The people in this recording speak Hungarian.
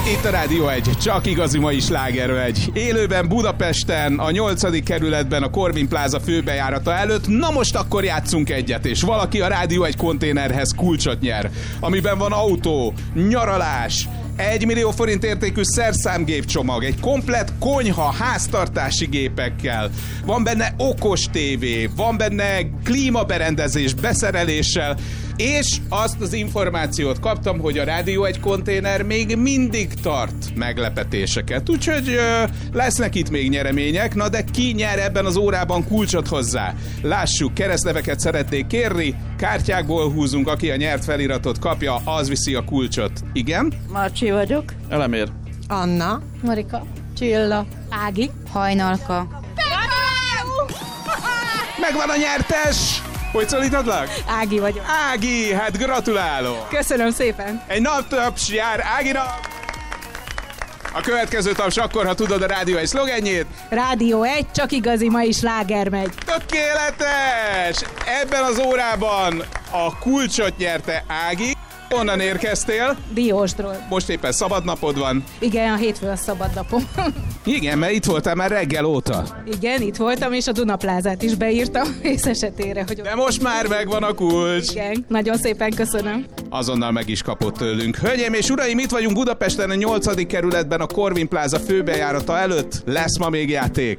Itt a Rádió 1, csak igazi mai slágermegy. Élőben Budapesten, a 8. kerületben, a Corvin Plaza főbejárata előtt. Na most akkor játszunk egyet, és valaki a Rádió 1 konténerhez kulcsot nyer, amiben van autó, nyaralás, 1 millió forint értékű szerszámgépcsomag, egy komplett konyha háztartási gépekkel, van benne okos tévé, van benne klímaberendezés beszereléssel, és azt az információt kaptam, hogy a Rádió 1 konténer még mindig tart meglepetéseket. Úgyhogy lesznek itt még nyeremények, na de ki nyer ebben az órában kulcsot hozzá? Lássuk, keresztneveket szeretnék kérni, kártyákból húzunk, aki a nyert feliratot kapja, az viszi a kulcsot. Igen? Marcsi vagyok. Elemér. Anna. Marika. Csilla. Ági. Hajnalka. Megvan a nyertes! Hogy szólítadlak? Ági vagyok. Ági, hát gratulálok! Köszönöm szépen. Egy naptaps jár Áginak! A következő taps akkor, ha tudod a Rádió 1 szlogenjét. Rádió 1, csak igazi mai sláger megy. Tökéletes! Ebben az órában a kulcsot nyerte Ági. Onnan érkeztél? Diósdról. Most éppen szabadnapod van. Igen, a hétfő a szabad napom. Igen, mert itt voltál már reggel óta. Igen, itt voltam, és a Dunaplázát is beírtam, ész esetére, hogy... De most már megvan a kulcs. Igen, nagyon szépen köszönöm. Azonnal meg is kapott tőlünk. Hölgyeim és uraim, itt vagyunk Budapesten a 8. kerületben, a Corvin Plaza főbejárata előtt. Lesz ma még játék.